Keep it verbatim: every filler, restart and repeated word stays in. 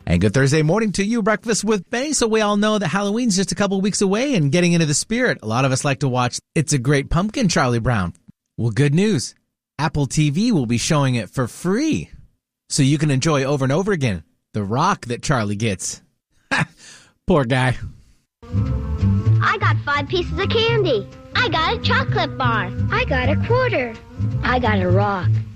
And good Thursday morning to you, Breakfast with Bay. So we all know that Halloween's just a couple weeks away and getting into the spirit. A lot of us like to watch It's a Great Pumpkin, Charlie Brown. Well, good news. Apple T V will be showing it for free. So you can enjoy over and over again the rock that Charlie gets. Poor guy. I got five pieces of candy. I got a chocolate bar. I got a quarter. I got a rock.